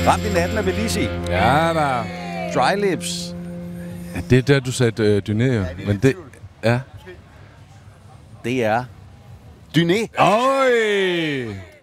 Ramt i natten af Velisi. Ja, da. Dry Lips. Ja, det er der, du sagde Dyné, men det... Ja. Det er Dyné. Øj!